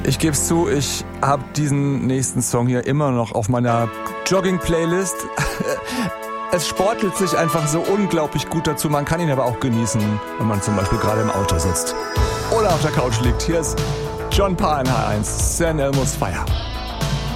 Ich gebe es zu, ich habe diesen nächsten Song hier immer noch auf meiner Jogging-Playlist. Es sportelt sich einfach so unglaublich gut dazu. Man kann ihn aber auch genießen, wenn man zum Beispiel gerade im Auto sitzt oder auf der Couch liegt. Hier ist John Parr in H1, San Elmo's Fire.